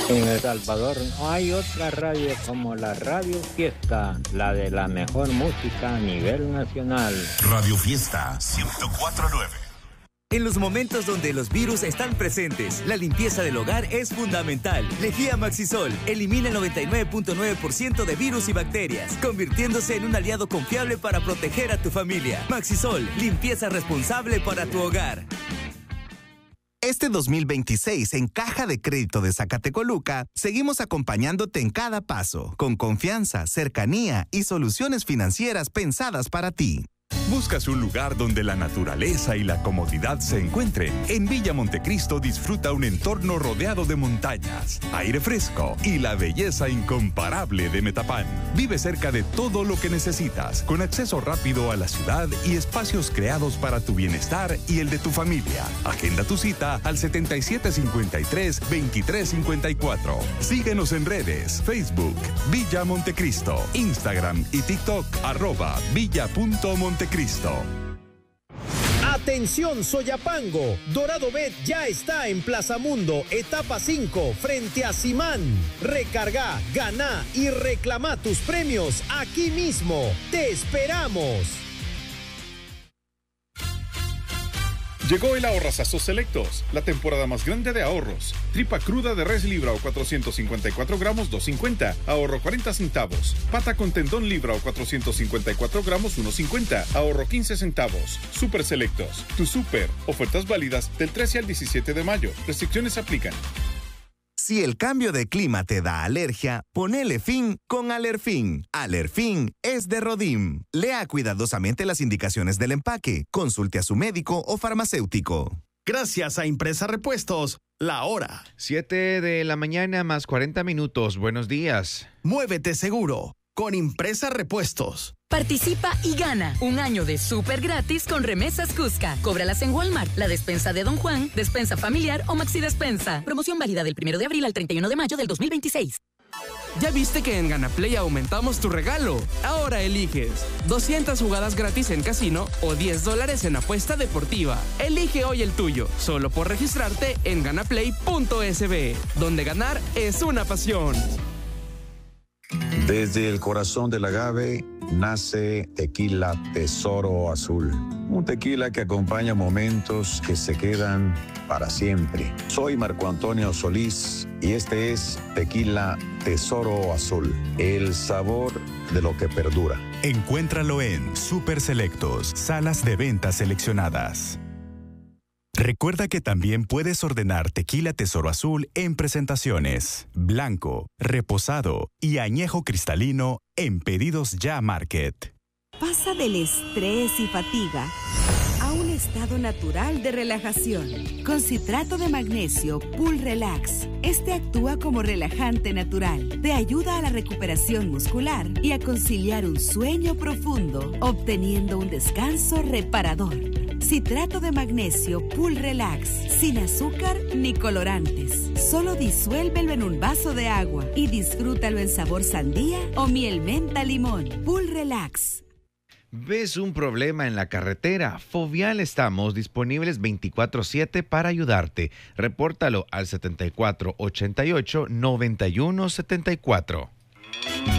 En El Salvador no hay otra radio como la Radio Fiesta, la de la mejor música a nivel nacional. Radio Fiesta 104.9. En los momentos donde los virus están presentes, la limpieza del hogar es fundamental. Lejía Maxisol elimina el 99.9% de virus y bacterias, convirtiéndose en un aliado confiable para proteger a tu familia. Maxisol, limpieza responsable para tu hogar. Este 2026 en Caja de Crédito de Zacatecoluca, seguimos acompañándote en cada paso, con confianza, cercanía y soluciones financieras pensadas para ti. ¿Buscas un lugar donde la naturaleza y la comodidad se encuentren? En Villa Montecristo disfruta un entorno rodeado de montañas, aire fresco y la belleza incomparable de Metapán. Vive cerca de todo lo que necesitas, con acceso rápido a la ciudad y espacios creados para tu bienestar y el de tu familia. Agenda tu cita al 7753-2354. Síguenos en redes, Facebook, Villa Montecristo, Instagram y TikTok, @villa.montecristo. Atención Soyapango, Dorado Bet ya está en Plaza Mundo, etapa 5, frente a Simán. Recarga, gana y reclama tus premios aquí mismo. ¡Te esperamos! Llegó el Ahorrazazo Selectos, la temporada más grande de ahorros. Tripa cruda de res libra o 454 gramos, 2.50, ahorro 40 centavos. Pata con tendón libra o 454 gramos, 1.50, ahorro 15 centavos. Super Selectos, tu super. Ofertas válidas del 13 al 17 de mayo. Restricciones aplican. Si el cambio de clima te da alergia, ponele fin con Alerfin. Alerfin es de Rodim. Lea cuidadosamente las indicaciones del empaque. Consulte a su médico o farmacéutico. Gracias a Impresa Repuestos, la hora. 7 de la mañana más 40 minutos. Buenos días. Muévete seguro con Impresa Repuestos. Participa y gana un año de súper gratis con Remesas Cusca. Cóbralas en Walmart, la despensa de Don Juan, despensa familiar o Maxi Despensa. Promoción válida del 1 de abril al 31 de mayo del 2026. ¿Ya viste que en Ganaplay aumentamos tu regalo? Ahora eliges 200 jugadas gratis en casino o $10 en apuesta deportiva. Elige hoy el tuyo, solo por registrarte en ganaplay.sb, donde ganar es una pasión. Desde el corazón del agave nace Tequila Tesoro Azul. Un tequila que acompaña momentos que se quedan para siempre. Soy Marco Antonio Solís y este es Tequila Tesoro Azul. El sabor de lo que perdura. Encuéntralo en Super Selectos, salas de ventas seleccionadas. Recuerda que también puedes ordenar Tequila Tesoro Azul en presentaciones, blanco, reposado y añejo cristalino en Pedidos Ya Market. Pasa del estrés y fatiga a un estado natural de relajación. Con citrato de magnesio Pool Relax. Este actúa como relajante natural. Te ayuda a la recuperación muscular y a conciliar un sueño profundo, obteniendo un descanso reparador. Citrato de magnesio Pool Relax. Sin azúcar ni colorantes. Solo disuélvelo en un vaso de agua y disfrútalo en sabor sandía o miel menta limón. Pool Relax. ¿Ves un problema en la carretera? Fovial estamos disponibles 24/7 para ayudarte. Repórtalo al 7488-9174.